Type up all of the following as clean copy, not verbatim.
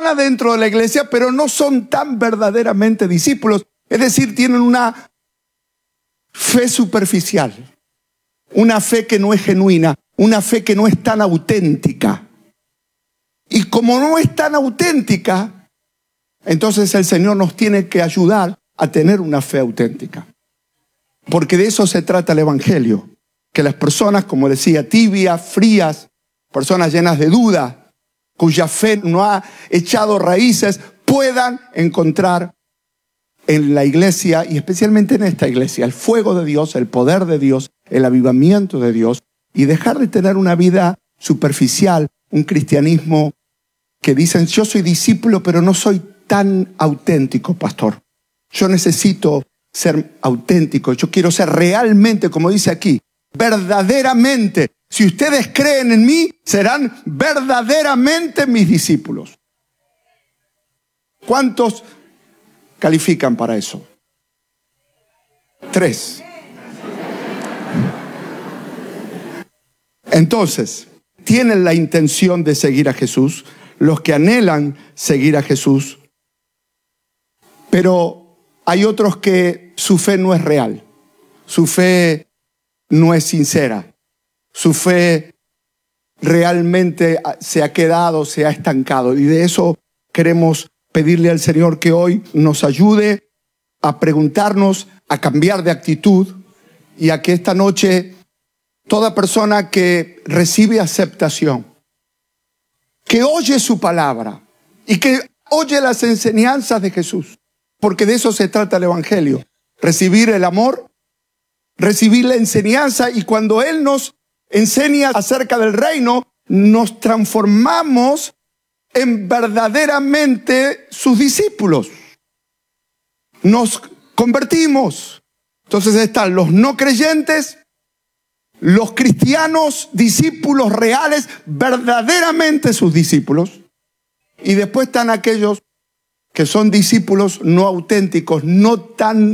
adentro de la iglesia, pero no son tan verdaderamente discípulos. Es decir, tienen una fe superficial, una fe que no es genuina, una fe que no es tan auténtica. Y como no es tan auténtica, entonces el Señor nos tiene que ayudar a tener una fe auténtica. Porque de eso se trata el Evangelio. Que las personas, como decía, tibias, frías, personas llenas de duda, cuya fe no ha echado raíces, puedan encontrar en la iglesia, y especialmente en esta iglesia, el fuego de Dios, el poder de Dios, el avivamiento de Dios, y dejar de tener una vida superficial, un cristianismo que dicen, yo soy discípulo, pero no soy tan auténtico, pastor. Yo necesito ser auténtico, yo quiero ser realmente, como dice aquí, verdaderamente. Si ustedes creen en mí, serán verdaderamente mis discípulos. ¿Cuántos califican para eso? 3. Entonces, tienen la intención de seguir a Jesús, los que anhelan seguir a Jesús, pero hay otros que su fe no es real, su fe no es sincera, su fe realmente se ha quedado, se ha estancado, y de eso queremos pedirle al Señor que hoy nos ayude a preguntarnos, a cambiar de actitud, y a que esta noche toda persona que recibe aceptación, que oye su palabra y que oye las enseñanzas de Jesús, porque de eso se trata el Evangelio, recibir el amor, recibir la enseñanza, y cuando Él nos enseña acerca del reino, nos transformamos en verdaderamente sus discípulos. Nos convertimos. Entonces están los no creyentes, los cristianos, discípulos reales, verdaderamente sus discípulos. Y después están aquellos que son discípulos no auténticos, no tan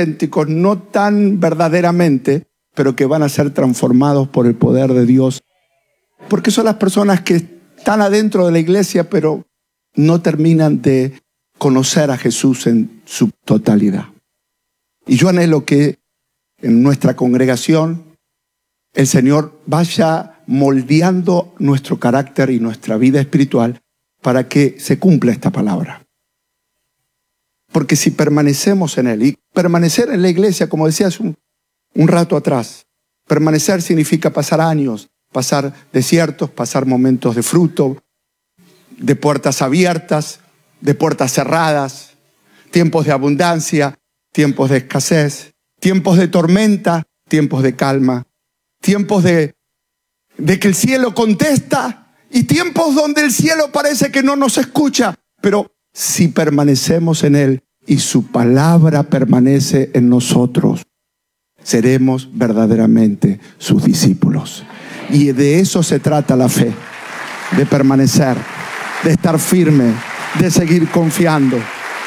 verdaderamente, pero que van a ser transformados por el poder de Dios. Porque son las personas que están adentro de la iglesia, pero no terminan de conocer a Jesús en su totalidad. Y yo anhelo que en nuestra congregación el Señor vaya moldeando nuestro carácter y nuestra vida espiritual para que se cumpla esta palabra. Porque si permanecemos en Él, y permanecer en la iglesia, como decía hace un rato atrás, permanecer significa pasar años, pasar desiertos, pasar momentos de fruto, de puertas abiertas, de puertas cerradas, tiempos de abundancia, tiempos de escasez, tiempos de tormenta, tiempos de calma, tiempos de que el cielo contesta y tiempos donde el cielo parece que no nos escucha. Pero si permanecemos en Él y su palabra permanece en nosotros, seremos verdaderamente sus discípulos. Y de eso se trata la fe, de permanecer, de estar firme, de seguir confiando.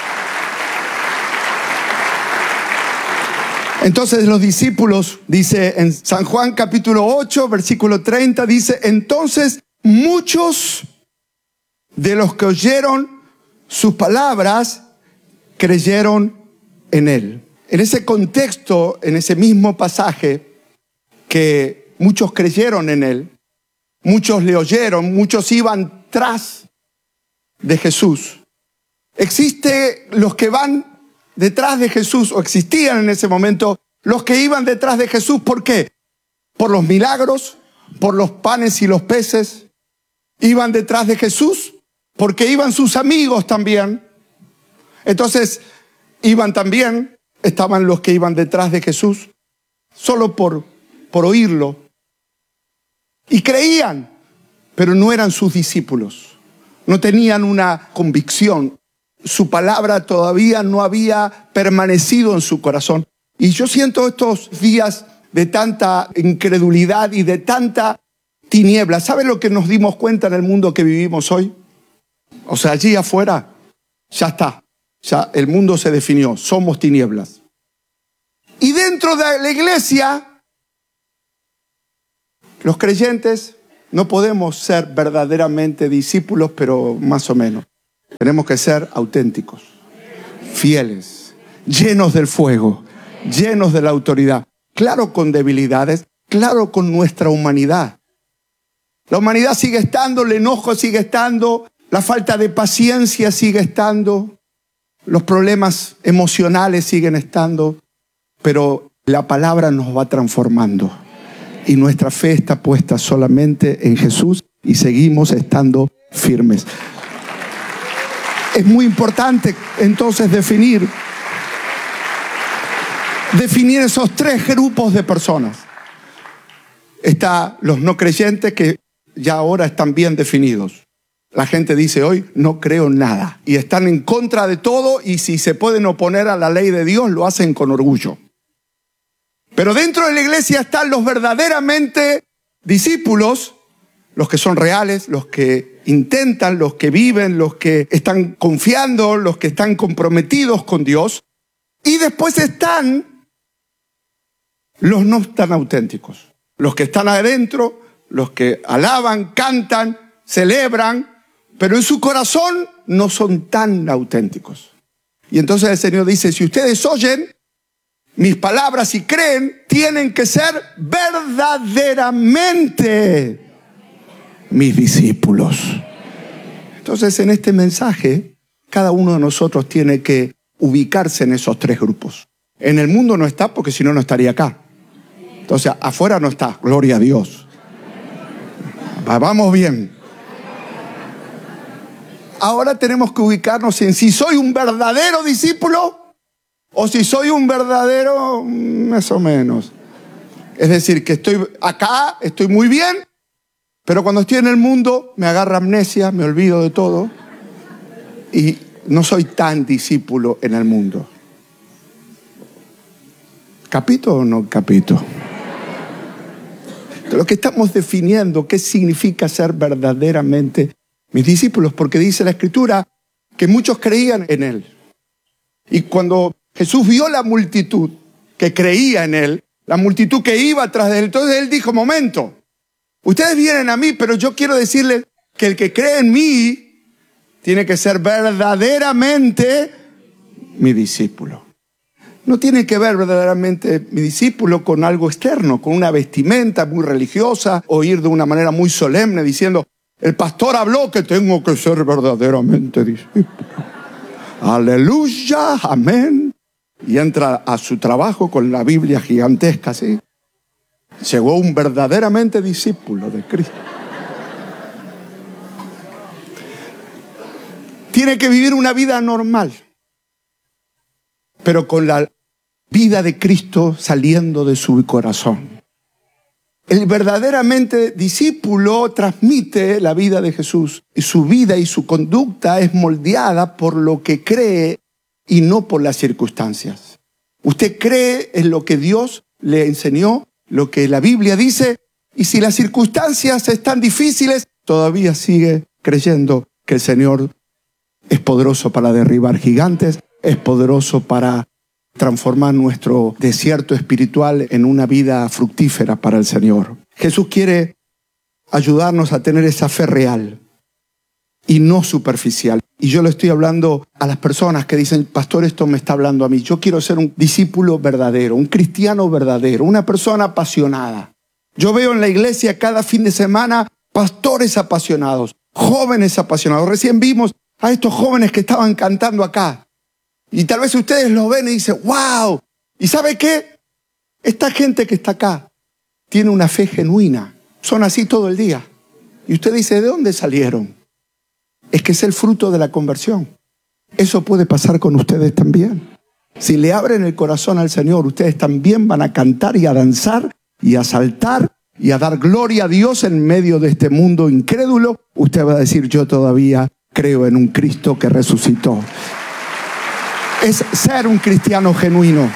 Entonces los discípulos, dice en San Juan capítulo 8, versículo 30, dice, entonces muchos de los que oyeron sus palabras creyeron en Él. En ese contexto, en ese mismo pasaje, que muchos creyeron en Él, muchos le oyeron, muchos iban tras de Jesús. Existe los que van detrás de Jesús, o existían en ese momento los que iban detrás de Jesús. ¿Por qué? Por los milagros, por los panes y los peces. Iban detrás de Jesús porque iban sus amigos también. Entonces estaban los que iban detrás de Jesús solo por oírlo. Y creían, pero no eran sus discípulos. No tenían una convicción. Su palabra todavía no había permanecido en su corazón. Y yo siento estos días de tanta incredulidad y de tanta tiniebla. ¿Sabe lo que nos dimos cuenta en el mundo que vivimos hoy? O sea, allí afuera ya está. Ya el mundo se definió. Somos tinieblas. Y dentro de la iglesia, los creyentes no podemos ser verdaderamente discípulos, pero más o menos. Tenemos que ser auténticos, fieles, llenos del fuego, llenos de la autoridad. Claro, con debilidades, claro, con nuestra humanidad. La humanidad sigue estando, el enojo sigue estando, la falta de paciencia sigue estando, los problemas emocionales siguen estando, pero la palabra nos va transformando y nuestra fe está puesta solamente en Jesús y seguimos estando firmes. Es muy importante entonces definir esos tres grupos de personas. Está los no creyentes, que ya ahora están bien definidos. La gente dice hoy, no creo en nada. Y están en contra de todo, y si se pueden oponer a la ley de Dios, lo hacen con orgullo. Pero dentro de la iglesia están los verdaderamente discípulos, los que son reales, los que intentan, los que viven, los que están confiando, los que están comprometidos con Dios. Y después están los no tan auténticos, los que están adentro, los que alaban, cantan, celebran, pero en su corazón no son tan auténticos. Y entonces el Señor dice, si ustedes oyen mis palabras y creen, tienen que ser verdaderamente mis discípulos. Entonces, en este mensaje, cada uno de nosotros tiene que ubicarse en esos tres grupos. En el mundo no está, porque si no, no estaría acá. Entonces, afuera no está, gloria a Dios. Vamos bien. Ahora tenemos que ubicarnos en si soy un verdadero discípulo o si soy un verdadero más o menos. Es decir, que estoy acá, estoy muy bien, pero cuando estoy en el mundo me agarra amnesia, me olvido de todo y no soy tan discípulo en el mundo. ¿Capito o no capito? Lo que estamos definiendo, ¿qué significa ser verdaderamente mis discípulos? Porque dice la Escritura que muchos creían en Él. Y cuando Jesús vio la multitud que creía en Él, la multitud que iba tras de Él, entonces Él dijo, momento, ustedes vienen a mí, pero yo quiero decirles que el que cree en mí tiene que ser verdaderamente mi discípulo. No tiene que ver verdaderamente mi discípulo con algo externo, con una vestimenta muy religiosa o ir de una manera muy solemne diciendo, el pastor habló que tengo que ser verdaderamente discípulo. Aleluya, amén. Y entra a su trabajo con la Biblia gigantesca, ¿sí? Llegó un verdaderamente discípulo de Cristo. Tiene que vivir una vida normal, pero con la vida de Cristo saliendo de su corazón. El verdaderamente discípulo transmite la vida de Jesús y su vida y su conducta es moldeada por lo que cree y no por las circunstancias. Usted cree en lo que Dios le enseñó, lo que la Biblia dice, y si las circunstancias están difíciles, todavía sigue creyendo que el Señor es poderoso para derribar gigantes, es poderoso para transformar nuestro desierto espiritual en una vida fructífera para el Señor. Jesús quiere ayudarnos a tener esa fe real y no superficial. Y yo le estoy hablando a las personas que dicen, pastor, esto me está hablando a mí. Yo quiero ser un discípulo verdadero, un cristiano verdadero, una persona apasionada. Yo veo en la iglesia cada fin de semana pastores apasionados, jóvenes apasionados. Recién vimos a estos jóvenes que estaban cantando acá. Y tal vez ustedes lo ven y dicen, wow. ¿Y sabe qué? Esta gente que está acá tiene una fe genuina. Son así todo el día. Y usted dice, ¿de dónde salieron? Es que es el fruto de la conversión. Eso puede pasar con ustedes también. Si le abren el corazón al Señor, ustedes también van a cantar y a danzar y a saltar y a dar gloria a Dios en medio de este mundo incrédulo. Usted va a decir, yo todavía creo en un Cristo que resucitó. Es ser un cristiano genuino.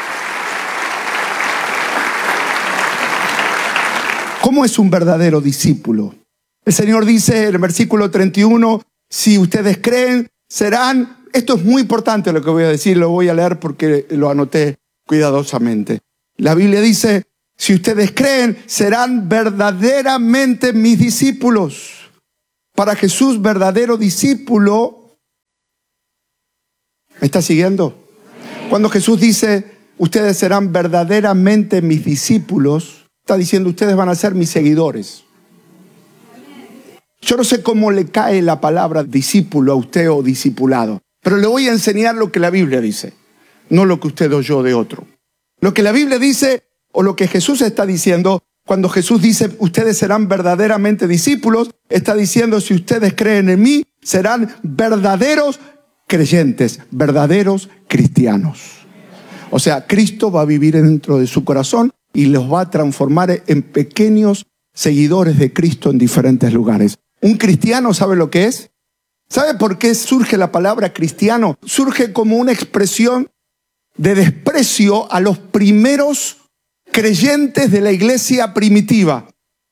¿Cómo es un verdadero discípulo? El Señor dice en el versículo 31, si ustedes creen, serán... Esto es muy importante lo que voy a decir, lo voy a leer porque lo anoté cuidadosamente. La Biblia dice, si ustedes creen, serán verdaderamente mis discípulos. Para Jesús, verdadero discípulo ¿Me está siguiendo? Cuando Jesús dice, ustedes serán verdaderamente mis discípulos, está diciendo, ustedes van a ser mis seguidores. Yo no sé cómo le cae la palabra discípulo a usted o discipulado, pero le voy a enseñar lo que la Biblia dice, no lo que usted oyó de otro. Lo que la Biblia dice, o lo que Jesús está diciendo, cuando Jesús dice, ustedes serán verdaderamente discípulos, está diciendo, si ustedes creen en mí, serán verdaderos creyentes, verdaderos cristianos. O sea, Cristo va a vivir dentro de su corazón y los va a transformar en pequeños seguidores de Cristo en diferentes lugares. Un cristiano, ¿sabe lo que es? ¿Sabe por qué surge la palabra cristiano? Surge como una expresión de desprecio a los primeros creyentes de la iglesia primitiva.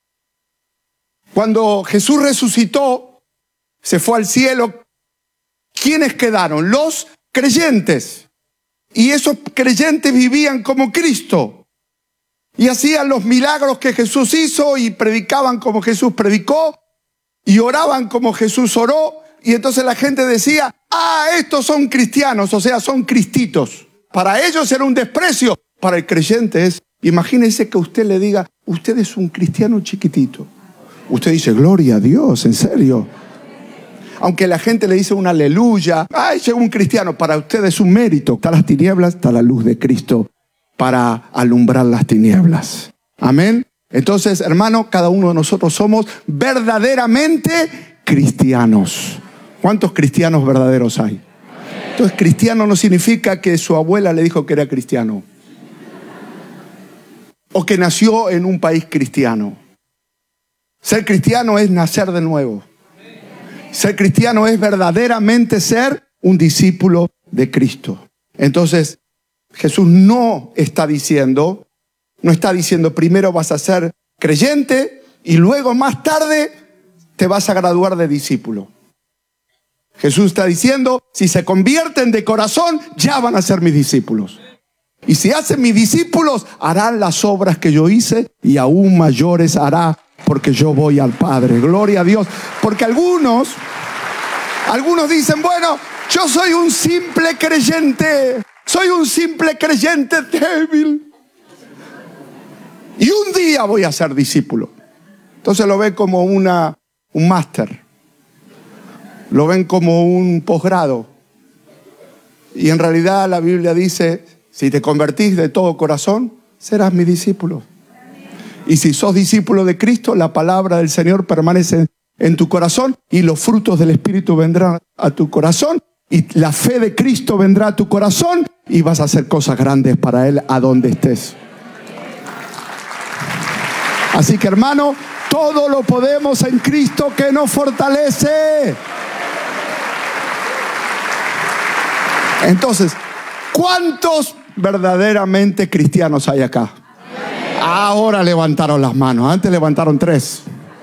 Cuando Jesús resucitó, se fue al cielo, ¿quiénes quedaron? Los creyentes. Y esos creyentes vivían como Cristo. Y hacían los milagros que Jesús hizo y predicaban como Jesús predicó y oraban como Jesús oró. Y entonces la gente decía, estos son cristianos, o sea, son cristitos. Para ellos era un desprecio. Para el creyente es, imagínese que usted le diga, usted es un cristiano chiquitito. Usted dice, gloria a Dios, en serio. Aunque la gente le dice un aleluya, llegó un cristiano, para usted es un mérito. Está las tinieblas, está la luz de Cristo para alumbrar las tinieblas. Amén. Entonces, hermano, cada uno de nosotros somos verdaderamente cristianos. ¿Cuántos cristianos verdaderos hay? Entonces, cristiano no significa que su abuela le dijo que era cristiano. O que nació en un país cristiano. Ser cristiano es nacer de nuevo. Ser cristiano es verdaderamente ser un discípulo de Cristo. Entonces, Jesús no está diciendo primero vas a ser creyente y luego más tarde te vas a graduar de discípulo. Jesús está diciendo, si se convierten de corazón, ya van a ser mis discípulos. Y si hacen mis discípulos, harán las obras que yo hice y aún mayores hará, porque yo voy al Padre. Gloria a Dios. Porque algunos dicen, bueno, yo soy un simple creyente. Soy un simple creyente débil. Y un día voy a ser discípulo. Entonces lo ven como un máster. Lo ven como un posgrado. Y en realidad la Biblia dice, si te convertís de todo corazón, serás mi discípulo. Y si sos discípulo de Cristo, la palabra del Señor permanece en tu corazón y los frutos del Espíritu vendrán a tu corazón y la fe de Cristo vendrá a tu corazón y vas a hacer cosas grandes para Él a donde estés. Así que, hermano, todo lo podemos en Cristo que nos fortalece. Entonces, ¿cuántos verdaderamente cristianos hay acá? Ahora levantaron las manos, antes levantaron 3.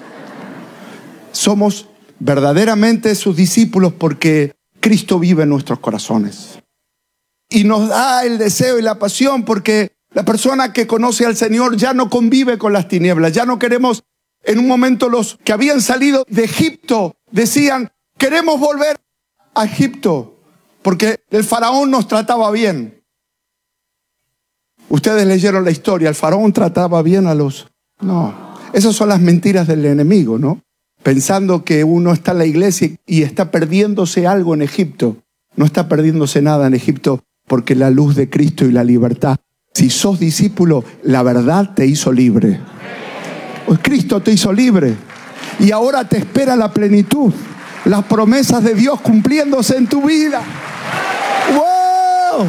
Somos verdaderamente sus discípulos porque Cristo vive en nuestros corazones. Y nos da el deseo y la pasión porque la persona que conoce al Señor ya no convive con las tinieblas. Ya no queremos, en un momento los que habían salido de Egipto decían, queremos volver a Egipto porque el faraón nos trataba bien. Ustedes leyeron la historia, el faraón trataba bien a los... No, esas son las mentiras del enemigo, ¿no? Pensando que uno está en la iglesia y está perdiéndose algo en Egipto. No está perdiéndose nada en Egipto porque la luz de Cristo y la libertad. Si sos discípulo, la verdad te hizo libre. Pues Cristo te hizo libre. Y ahora te espera la plenitud. Las promesas de Dios cumpliéndose en tu vida. ¡Wow!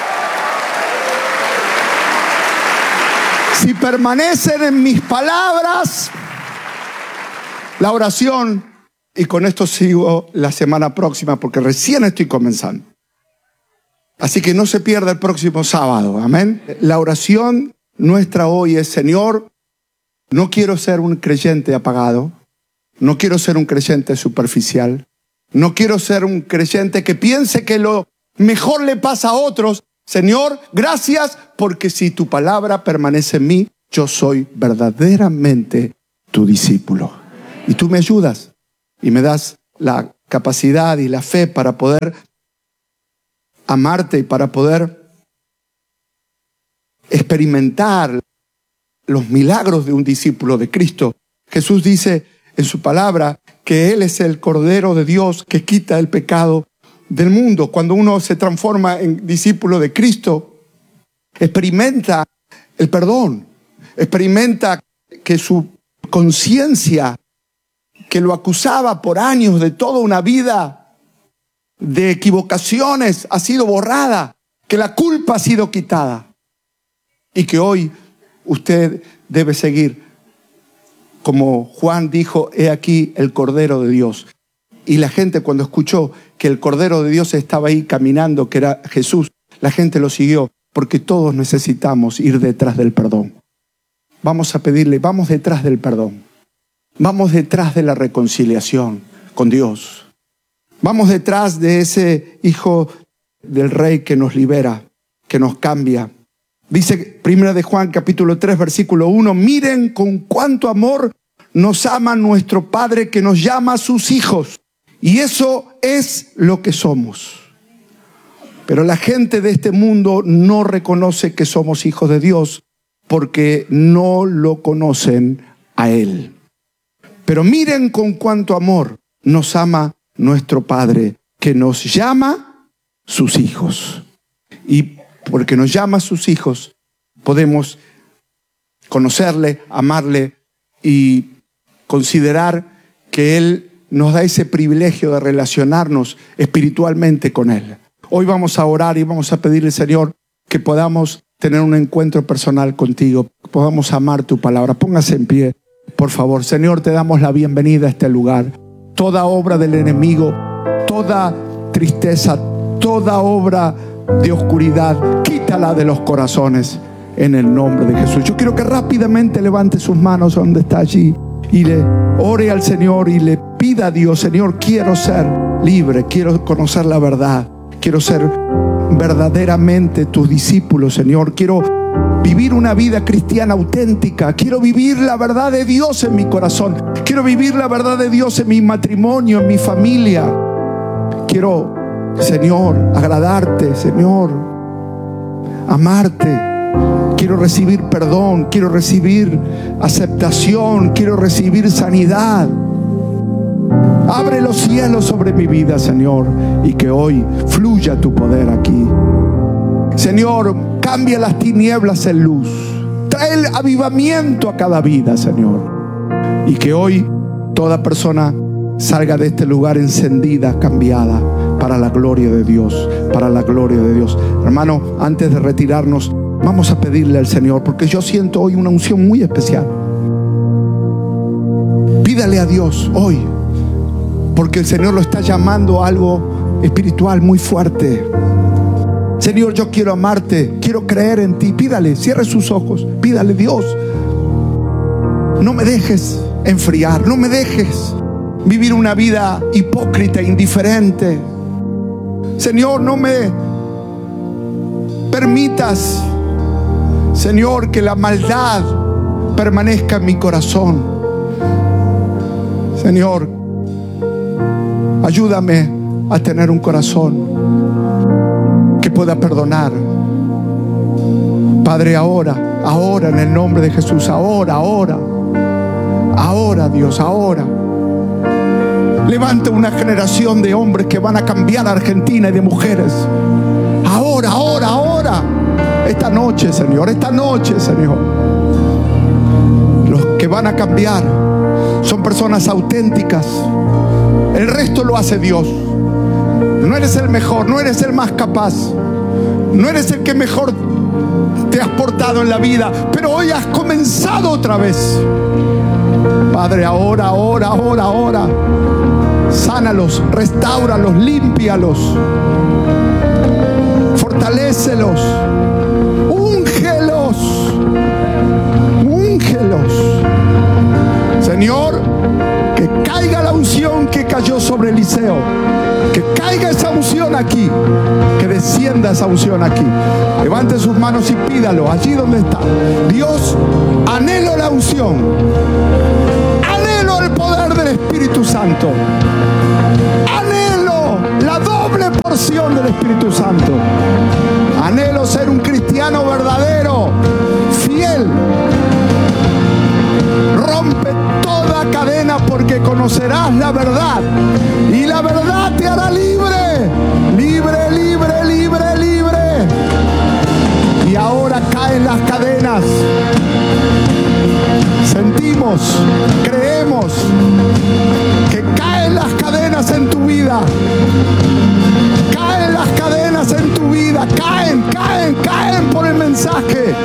Si permanecen en mis palabras, la oración, y con esto sigo la semana próxima porque recién estoy comenzando. Así que no se pierda el próximo sábado, amén. La oración nuestra hoy es, Señor, no quiero ser un creyente apagado, no quiero ser un creyente superficial, no quiero ser un creyente que piense que lo mejor le pasa a otros. Señor, gracias porque si tu palabra permanece en mí, yo soy verdaderamente tu discípulo. Y tú me ayudas y me das la capacidad y la fe para poder amarte y para poder experimentar los milagros de un discípulo de Cristo, Jesús dice en su palabra que Él es el Cordero de Dios que quita el pecado del mundo. Cuando uno se transforma en discípulo de Cristo, experimenta el perdón, experimenta que su conciencia, que lo acusaba por años de toda una vida de equivocaciones, ha sido borrada, que la culpa ha sido quitada y que hoy usted debe seguir. Como Juan dijo, he aquí el Cordero de Dios. Y la gente, cuando escuchó que el Cordero de Dios estaba ahí caminando, que era Jesús, la gente lo siguió, porque todos necesitamos ir detrás del perdón. Vamos a pedirle, vamos detrás del perdón. Vamos detrás de la reconciliación con Dios. Vamos detrás de ese Hijo del Rey que nos libera, que nos cambia. Dice 1 de Juan capítulo 3 versículo 1, miren con cuánto amor nos ama nuestro Padre que nos llama sus hijos. Y eso es lo que somos. Pero la gente de este mundo no reconoce que somos hijos de Dios porque no lo conocen a Él. Pero miren con cuánto amor nos ama nuestro Padre que nos llama sus hijos. Y porque nos llama sus hijos, podemos conocerle, amarle y considerar que Él nos da ese privilegio de relacionarnos espiritualmente con Él. Hoy vamos a orar y vamos a pedirle, Señor, que podamos tener un encuentro personal contigo, podamos amar tu palabra. Póngase en pie, por favor. Señor, te damos la bienvenida a este lugar. Toda obra del enemigo, toda tristeza, toda obra de oscuridad, quítala de los corazones en el nombre de Jesús. Yo quiero que rápidamente levante sus manos donde está allí y le ore al Señor y le pida a Dios, Señor, quiero ser libre, quiero conocer la verdad, quiero ser verdaderamente tus discípulos, Señor, quiero vivir una vida cristiana auténtica, quiero vivir la verdad de Dios en mi corazón, quiero vivir la verdad de Dios en mi matrimonio, en mi familia. Quiero, Señor, agradarte, Señor, amarte. Quiero recibir perdón, quiero recibir aceptación, quiero recibir sanidad. Abre los cielos sobre mi vida, Señor, y que hoy fluya tu poder aquí. Señor, cambia las tinieblas en luz. Trae el avivamiento a cada vida, Señor. Y que hoy toda persona salga de este lugar encendida, cambiada, para la gloria de Dios, para la gloria de Dios. Hermano, antes de retirarnos, vamos a pedirle al Señor, porque yo siento hoy una unción muy especial. Pídale a Dios hoy, porque el Señor lo está llamando a algo espiritual muy fuerte. Señor, yo quiero amarte, quiero creer en ti. Pídale, cierre sus ojos, pídale, Dios, no me dejes enfriar, no me dejes vivir una vida hipócrita, indiferente. Señor, no me permitas, Señor, que la maldad permanezca en mi corazón. Señor, ayúdame a tener un corazón que pueda perdonar. Padre, ahora en el nombre de Jesús, ahora, Dios, ahora. Levanta una generación de hombres que van a cambiar a Argentina y de mujeres. Ahora. Esta noche, Señor. Los que van a cambiar son personas auténticas. El resto lo hace Dios. No eres el mejor, no eres el más capaz, no eres el que mejor te has portado en la vida, pero hoy has comenzado otra vez. Padre, ahora. Sánalos, restáuralos, límpialos, fortalécelos, úngelos. Señor, que caiga la unción que cayó sobre Eliseo, que caiga esa unción aquí, que descienda esa unción aquí. Levante sus manos y pídalo allí donde está. Dios, anhelo la unción, anhelo el poder del Espíritu Santo, anhelo la doble porción porción del Espíritu Santo. Anhelo ser un cristiano verdadero, fiel. Rompe toda cadena porque conocerás la verdad y la verdad te hará libre, libre, libre, libre, libre. Y ahora caen las cadenas. Sentimos, creemos que caen las cadenas en tu vida. Caen las cadenas en tu vida. Caen, caen, caen por el mensaje.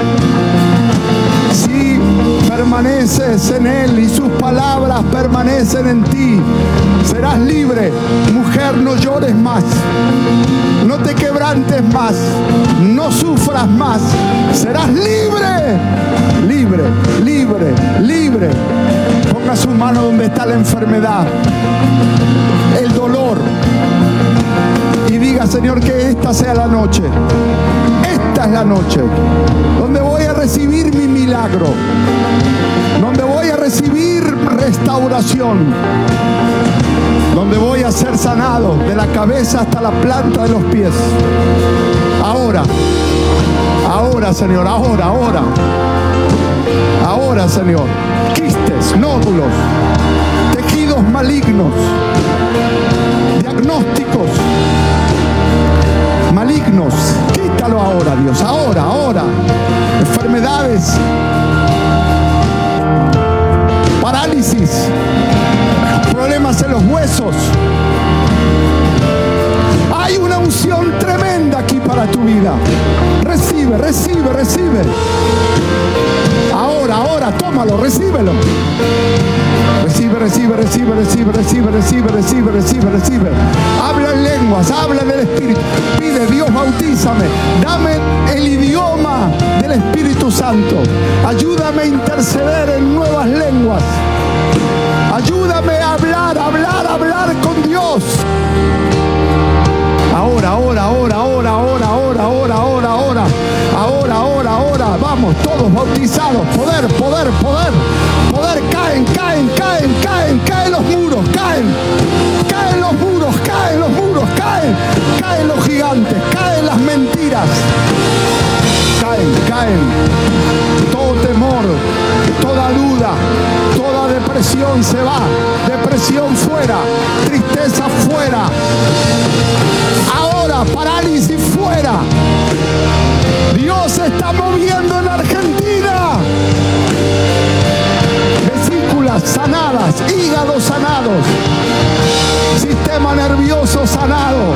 Si permaneces en Él y sus palabras permanecen en ti, serás libre. Mujer, no llores más, no te quebrantes más, no sufras más. Serás libre, libre, libre, libre. Ponga su mano donde está la enfermedad, el dolor, y diga: Señor, que esta sea la noche. Esta es la noche donde voy a recibir mi milagro, donde voy a recibir restauración, donde voy a ser sanado de la cabeza hasta la planta de los pies. Ahora, ahora, Señor, ahora, ahora, ahora, Señor. Quistes, nódulos, tejidos malignos, diagnósticos malignos, quítalo ahora, Dios, ahora, ahora. Enfermedades, parálisis, problemas en los huesos. Hay una unción tremenda aquí para tu vida. Recibe, recibe, recibe. Ahora, ahora, tómalo, recíbelo. Recibe, recibe, recibe, recibe, recibe, recibe, recibe, recibe, recibe. Habla en lenguas, habla en el Espíritu. Pide: Dios, bautízame. Dame el idioma del Espíritu Santo. Ayúdame a interceder en nuevas lenguas. Ayúdame a hablar, hablar, hablar con Dios. Ahora, ahora, ahora, ahora, ahora, ahora, ahora, ahora, ahora, ahora, ahora, ahora. Vamos, todos bautizados. Poder, poder, poder. Poder, caen, caen, caen, caen, caen los muros, caen. Caen los muros, caen los muros, caen. Caen los gigantes, caen las mentiras. Caen, caen. Todo temor, toda duda, toda depresión se va. Depresión fuera, tristeza fuera. Ahora, parálisis fuera. Dios se está moviendo en Argentina. Vesículas sanadas, hígados sanados, sistema nervioso sanado,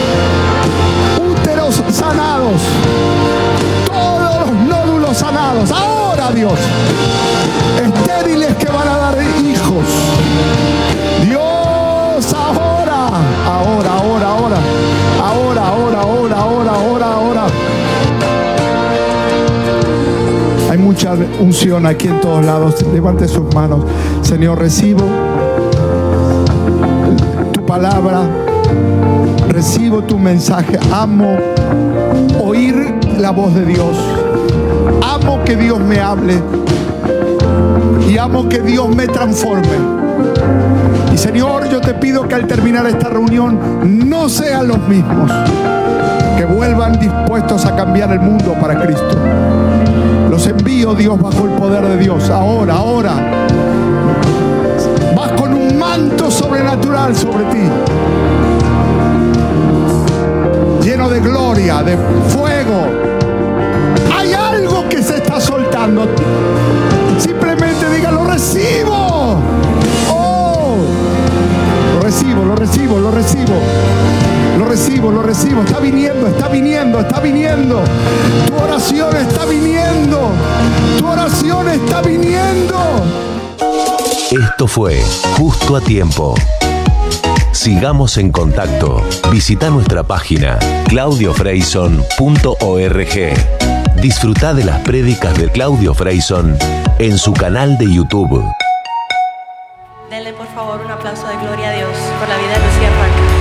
úteros sanados, todos los nódulos sanados. Ahora, Dios, estériles que van a dar hijos. Dios, ahora, ahora, ahora, ahora, ahora, ahora, ahora, ahora, ahora, ahora. Hay mucha unción aquí en todos lados. Levante sus manos. Señor, recibo tu palabra, recibo tu mensaje. Amo oír la voz de Dios. Amo que Dios me hable y amo que Dios me transforme. Y Señor, yo te pido que al terminar esta reunión no sean los mismos, que vuelvan dispuestos a cambiar el mundo para Cristo. Los envío, Dios, bajo el poder de Dios. Ahora, ahora. Vas con un manto sobrenatural sobre ti, lleno de gloria, de fuego. Hay algo que se está soltando. Simplemente diga: lo recibo. Oh, lo recibo, lo recibo, lo recibo. Lo recibo, lo recibo. Está viniendo, está viniendo, está viniendo. Tu oración está viniendo. Tu oración está viniendo. Esto fue Justo a Tiempo. Sigamos en contacto. Visita nuestra página claudiofreyson.org. Disfruta de las prédicas de Claudio Freyson en su canal de YouTube. Denle por favor un aplauso de gloria a Dios por la vida de Lucía Franca.